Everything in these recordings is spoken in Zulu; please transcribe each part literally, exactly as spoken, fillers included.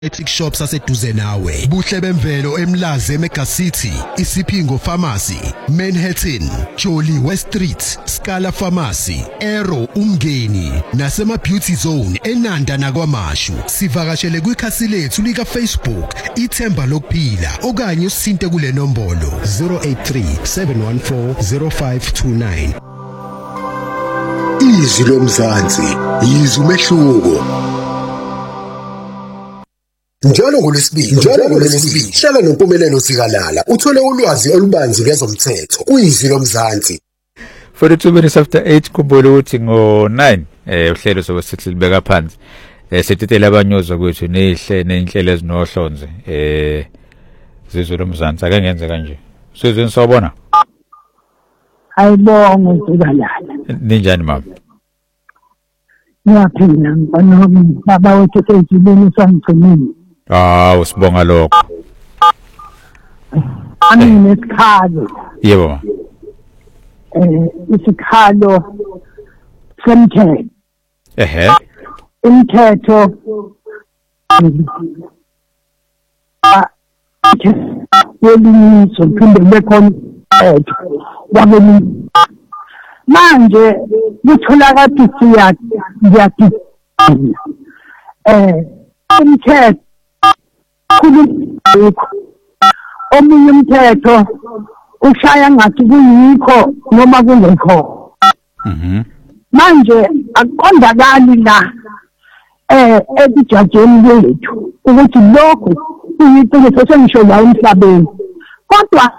Electric shops aseduze nawe. Buhle bemvelo eMlazi eMega City, Isipingo Pharmacy, Manhattan, Jolly West Street, Scala Pharmacy, Aero Umngeni, nasema Beauty Zone eNanda nakwaMashu. Sivakashele kwikhasi lethu lika Facebook Ithemba Lokuphila okanye usinte kule nombolo zero eight three seven one four zero five two nine. Izwi lomzansi, izwi umehluko. Njalo ngolwesibili, njalo ngolwesibili, hlala noMpumelelo Sikalala, uthole ulwazi olubanzi ngezomthetho, kuyizwi lomzansi. forty-two minutes after eight kumbula ukuthi ngo nine eh uhlelo sobe sithi libeka phansi. Eh sithithele abanyozwa kwethu nehle nenhlelo ezinohlonze eh zizwe lomzansi ake ngenze kanje. Sizwe nisawubona? Ayibonga Sikalala. Ninjani mama? Ngiyaphila mfana baba wethu sezibini sangcinile. Ah, usibonga lokho. Ami nesikhalo. Yebo mama. Eh isikhalo semthetho. Ehe. Umthetho yeliniso phinde bekhona umthetho wabelini. Manje kutholakala siya ngiyathi eh umthetho kulukho omunye umthetho ushaya ngathi kuyikho noma kungekho. Mhm. Manje aqondakali la eh ebijajeni lethu ukuthi lokho kuyiqiniso sengisho la emhlabeni. Kodwa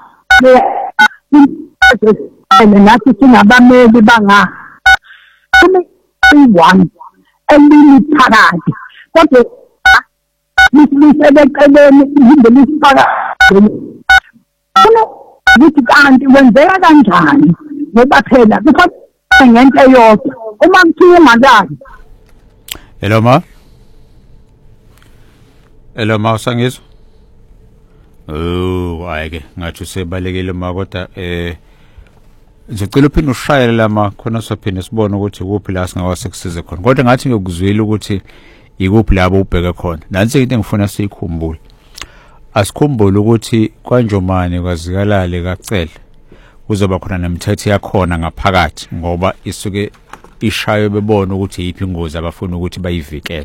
le nathi sinabameli banga one elimiphakathi kodwa lisisekeleni yinde lisiphakathi ukuthi kanti wenzeka kanjani ngoba phela kufanele ngento eyodwa uma mthiwe ngakani. Hello ma. Hello ma usangizwa? Oh ayike ngathi usebalekile ma kodwa eh ngicela uphinde ushayele lama khona sophinde sibone ukuthi kuphi la singawase kusize khona. Kodwa ngathi ngikuzwile ukuthi ikuphi labo ubheke khona. Nansi into engifuna sikhumbule. Asikhumbule ukuthi kwanjomani kwazikalale kacele kuzoba khona nemithetho yakhona ngaphakathi ngoba isuke ishayo bebona ukuthi yipi ingozi abafuna ukuthi bayivikele.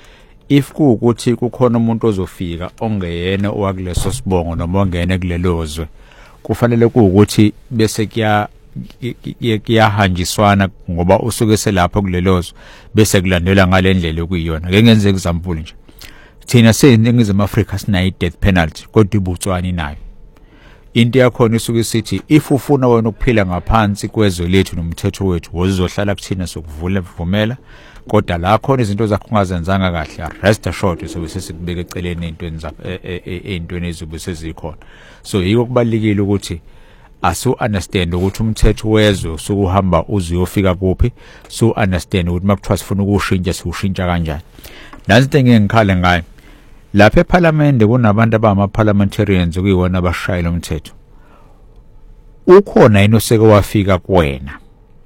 If kuukuthi kukhona umuntu ozofika ongeyena owakuleso sibongo noma ongene kulelozwe kufanele kuukuthi bese kuya kuyahanjiswana ngoba usuke selapho kulelozwe bese kulandela ngalendlela okuyiyona. Ake ngenze example nje. Thina seNingizimu Afrika sinayi death penalty kodwa iBotswana inayo. Into yakhona isuke sithi if ufuna wena ukuphila ngaphansi kwezwe lethu nomthetho wethu wozohlala kuthina sokuvula vumela kodwa la khona izinto zakho ungazenzanga kahle rest assured sobe sesikubeka eceleni ezintweni za ezintweni ezibe sezikhona. So yiko kubalekile ukuthi asu understand ukuthi umthetho wezwe sokuhamba uzuyofika kuphi, so understand ukuthi makuthiwa sifuna ukushintsha siushintsha kanjani. Nansi into engikhala ngayo lapha eParliament kunabantu abama parliamentarians kuyiwona abashayela umthetho. Ukhona yini oseke wafika kuwena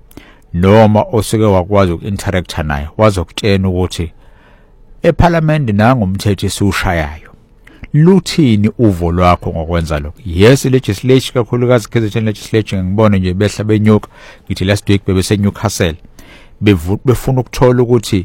noma oseke wakwazi ukuinteract naye wazokutshena ukuthi eParliament nangu umthetho esiushayayo luthini uvo lwakho ngokwenza lokho? Yes legislation kakhulukazi Kaizen legislation ngibone nje behla benyuka ngithi last week bebese Newcastle befuna ukuthola ukuthi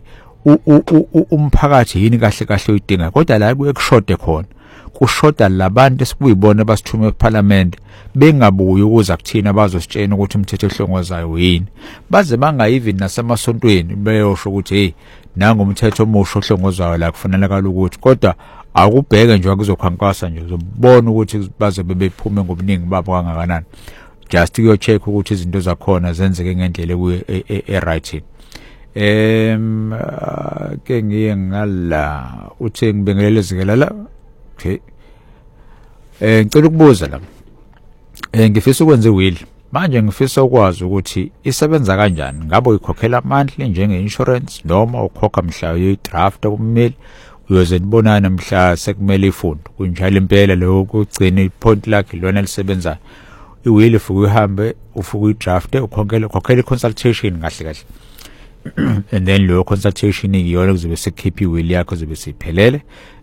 umphakathi yini kahle kahle uyidinga kodwa la kuyokushode khona kushoda labantu esikuyibona basithume eParliament bengabuyi ukuza kuthina bazositshena ukuthi umthetho ohlongozayo yini baze bangayivi nasemasontweni beyosho ukuthi hey nangu umthetho omusho ohlongozayo la kufanele kala ukuthi kodwa akubheke nje akuzokhankasa nje uzobona ukuthi baze bebephume ngobuningi babo kangakanani just kuyo check ukuthi izinto zakhona zenzeke ngendlela kuye e right. Em ke ngiye ngala uthi ngibingelele zikelala. Okay. Eh ngicela ukubuza la. Eh ngifisa ukwenza iwill. Manje ngifisa ukwazi ukuthi isebenza kanjani. Ngabe uyikhokhela monthly njenge insurance noma ukhokha mhla uyidraft kummeli uyoze nibonana mhla sekumele ifundo. Kunjalo impela lo kugcina ipoint lakhe lona lisebenza. Iwill ifuku uhambe ufuku uyidraft ukhokhela ukhokhela consultation kahle kahle. And then lo consultation iyona kuzobe sekhipha iwill yakho zobe siphelele